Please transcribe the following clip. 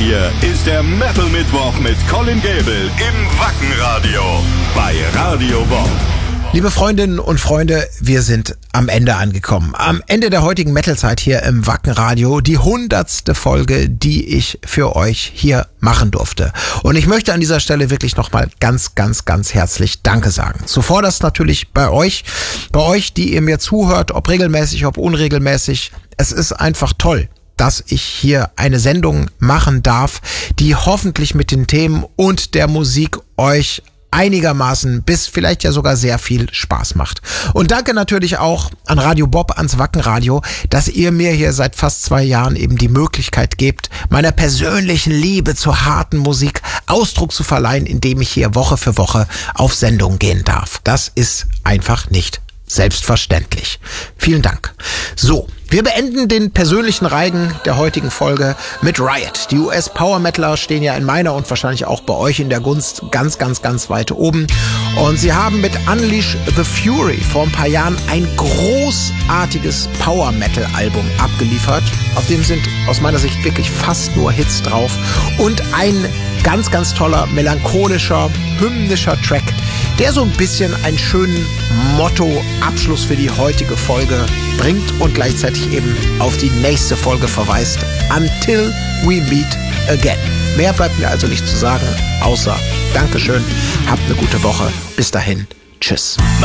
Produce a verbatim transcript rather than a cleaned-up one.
hier ist der Metal Mittwoch mit Colin Gable im Wackenradio bei Radio Bob. Liebe Freundinnen und Freunde, wir sind am Ende angekommen. Am Ende der heutigen Metalzeit hier im Wackenradio. Die hundertste Folge, die ich für euch hier machen durfte. Und ich möchte an dieser Stelle wirklich nochmal ganz, ganz, ganz herzlich Danke sagen. Zuvor das natürlich bei euch, bei euch, die ihr mir zuhört, ob regelmäßig, ob unregelmäßig. Es ist einfach toll, dass ich hier eine Sendung machen darf, die hoffentlich mit den Themen und der Musik euch einigermaßen bis vielleicht ja sogar sehr viel Spaß macht. Und danke natürlich auch an Radio Bob, ans Wackenradio, dass ihr mir hier seit fast zwei Jahren eben die Möglichkeit gebt, meiner persönlichen Liebe zur harten Musik Ausdruck zu verleihen, indem ich hier Woche für Woche auf Sendung gehen darf. Das ist einfach nicht selbstverständlich. Vielen Dank. So, wir beenden den persönlichen Reigen der heutigen Folge mit Riot. Die U S-Power-Metaler stehen ja in meiner und wahrscheinlich auch bei euch in der Gunst ganz, ganz, ganz weit oben. Und sie haben mit Unleash the Fury vor ein paar Jahren ein großartiges Power-Metal-Album abgeliefert. Auf dem sind aus meiner Sicht wirklich fast nur Hits drauf. Und ein ganz, ganz toller, melancholischer, hymnischer Track, der so ein bisschen einen schönen Motto-Abschluss für die heutige Folge bringt und gleichzeitig eben auf die nächste Folge verweist. Until we meet again. Mehr bleibt mir also nicht zu sagen, außer Dankeschön, habt eine gute Woche. Bis dahin, tschüss.